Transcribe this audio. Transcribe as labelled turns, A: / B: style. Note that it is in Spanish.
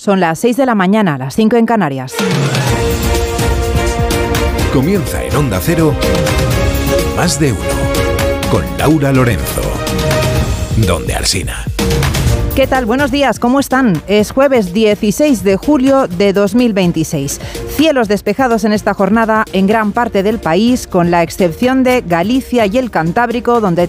A: Son las 6 de la mañana, las 5 en Canarias.
B: Comienza en Onda Cero, Más de Uno, con Laura Lorenzo. Donde Alsina.
A: ¿Qué tal? Buenos días, ¿cómo están? Es jueves 16 de julio de 2026. Cielos despejados en esta jornada en gran parte del país, con la excepción de Galicia y el Cantábrico, donde